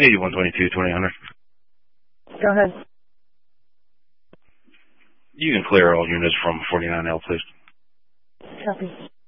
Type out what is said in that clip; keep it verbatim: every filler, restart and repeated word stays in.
eighty-one twenty-two, twenty hundred. Go ahead. You can clear all units from forty-nine L, please. Copy.